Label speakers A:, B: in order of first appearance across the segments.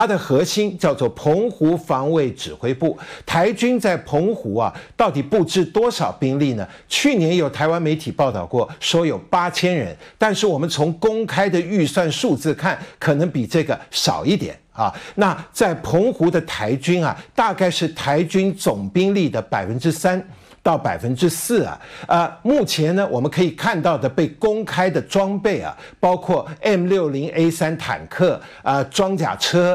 A: 它的核心叫做澎湖防卫指挥部。台军在澎湖到底布置多少兵力呢？去年有台湾媒体报道过，说有8000人，但是我们从公开的预算数字看，可能比这个少一点。那在澎湖的台军大概是台军总兵力的3%到4%目前呢，我们可以看到的被公开的装备包括 M60A3 坦克装甲车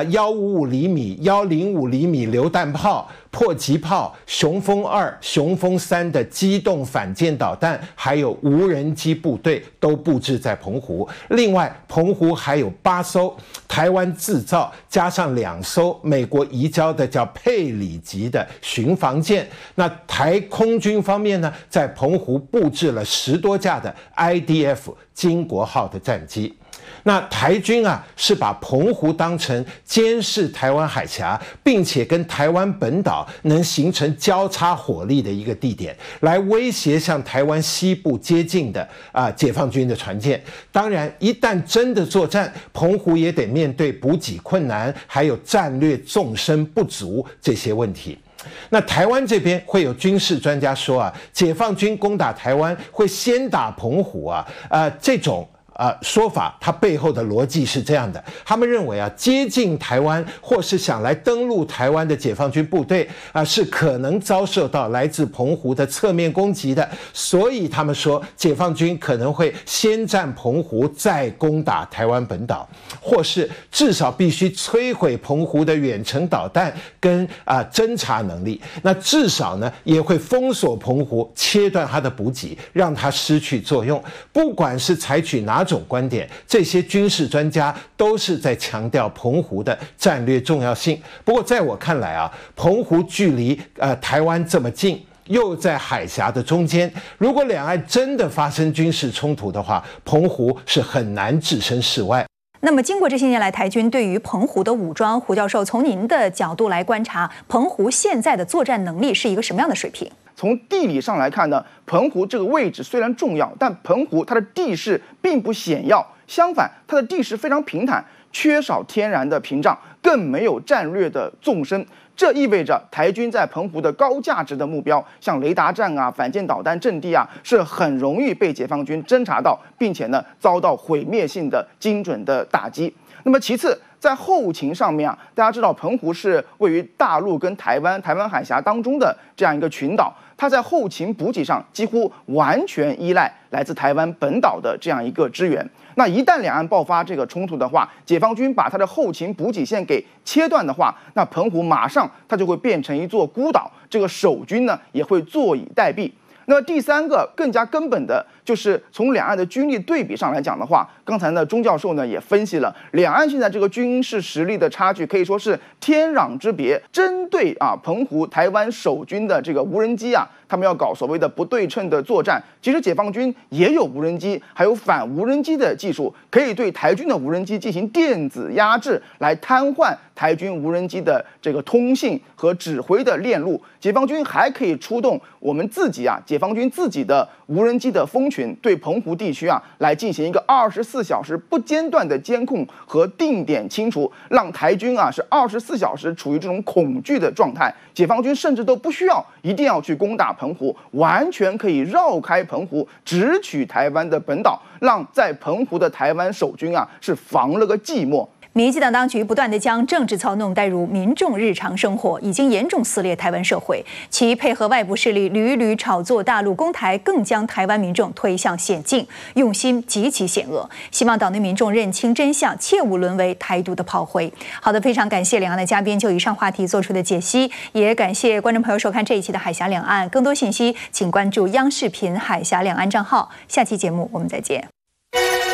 A: 155厘米、105厘米榴弹炮、迫击炮、雄风2、雄风3的机动反舰导弹，还有无人机部队都布置在澎湖。另外，澎湖还有8艘台湾制造，加上2艘美国移交的叫佩里级的巡防舰。那台空军方面呢，在澎湖布置了10多架的 IDF 金国号的战机。那台军是把澎湖当成监视台湾海峡，并且跟台湾本岛能形成交叉火力的一个地点，来威胁向台湾西部接近的解放军的船舰。当然，一旦真的作战，澎湖也得面对补给困难，还有战略纵深不足这些问题。那台湾这边会有军事专家说解放军攻打台湾会先打澎湖这种说法，它背后的逻辑是这样的：他们认为接近台湾或是想来登陆台湾的解放军部队是可能遭受到来自澎湖的侧面攻击的，所以他们说解放军可能会先占澎湖，再攻打台湾本岛，或是至少必须摧毁澎湖的远程导弹跟侦察能力。那至少呢也会封锁澎湖，切断它的补给，让它失去作用。不管是采取哪种观点，这些军事专家都是在强调澎湖的战略重要性。不过在我看来澎湖距离台湾这么近，又在海峡的中间，如果两岸真的发生军事冲突的话，澎湖是很难置身事外。
B: 那么，经过这些年来台军对于澎湖的武装，胡教授从您的角度来观察，澎湖现在的作战能力是一个什么样的水平？
C: 从地理上来看呢，澎湖这个位置虽然重要，但澎湖它的地势并不险要，相反，它的地势非常平坦，缺少天然的屏障，更没有战略的纵深。这意味着台军在澎湖的高价值的目标，像雷达站反舰导弹阵地是很容易被解放军侦察到，并且呢遭到毁灭性的精准的打击。那么其次，在后勤上面大家知道澎湖是位于大陆跟台湾海峡当中的这样一个群岛，它在后勤补给上几乎完全依赖来自台湾本岛的这样一个支援。那一旦两岸爆发这个冲突的话，解放军把它的后勤补给线给切断的话，那澎湖马上它就会变成一座孤岛，这个守军呢也会坐以待毙。那么第三个更加根本的就是从两岸的军力对比上来讲的话，刚才呢钟教授呢也分析了两岸现在这个军事实力的差距可以说是天壤之别。针对澎湖台湾守军的这个无人机他们要搞所谓的不对称的作战，其实解放军也有无人机，还有反无人机的技术，可以对台军的无人机进行电子压制，来瘫痪台军无人机的这个通信和指挥的链路。解放军还可以出动我们自己解放军自己的无人机的蜂群，对澎湖地区来进行一个24小时不间断的监控和定点清除，让台军是24小时处于这种恐惧的状态。解放军甚至都不需要一定要去攻打澎湖，完全可以绕开澎湖，直取台湾的本岛，让在澎湖的台湾守军是防了个寂寞。
B: 民进党当局不断地将政治操弄带入民众日常生活，已经严重撕裂台湾社会。其配合外部势力屡屡炒作大陆攻台，更将台湾民众推向险境，用心极其险恶。希望岛内民众认清真相，切勿沦为台独的炮灰。好的，非常感谢两岸的嘉宾就以上话题做出的解析，也感谢观众朋友收看这一期的海峡两岸。更多信息请关注央视频海峡两岸账号。下期节目我们再见。